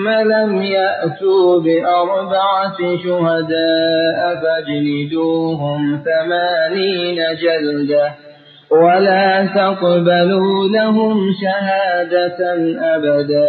لم يأتوا بأربعة شهداء فاجلدوهم 80 جلدة ولا تقبلوا لهم شهادة أبدا.